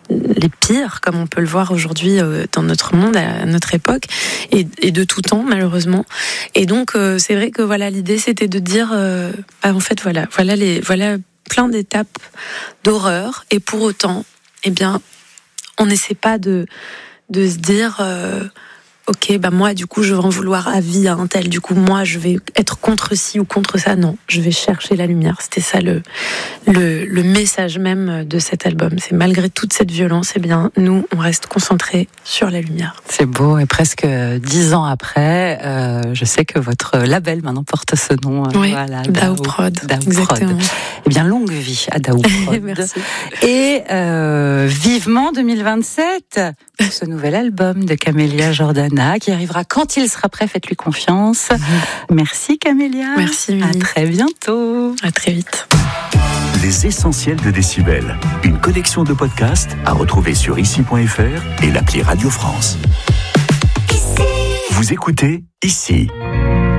les pires, comme on peut le voir aujourd'hui dans notre monde, à notre époque, et de tout temps, malheureusement. Et donc, c'est vrai que voilà, l'idée, c'était de dire, en fait, voilà plein d'étapes d'horreur, et pour autant, eh bien, on n'essaie pas de se dire... ok, moi, du coup, je vais en vouloir à vie à un tel. Du coup, moi, je vais être contre ci ou contre ça. Non, je vais chercher la lumière. C'était ça le message même de cet album. C'est malgré toute cette violence, eh bien, nous, on reste concentrés sur la lumière. C'est beau. Et presque 10 ans après, je sais que votre label maintenant porte ce nom. Oui, voilà, Dao Prod. Exactement. Eh bien, longue vie à Dao Prod. Merci. Et vivement 2027 pour ce nouvel album de Camélia Jordana qui arrivera quand il sera prêt. Faites-lui confiance. Merci Camélia. Merci. À très bientôt. À très vite. Les essentiels de Décibel, une collection de podcasts à retrouver sur ici.fr et l'appli Radio France. Vous écoutez Ici.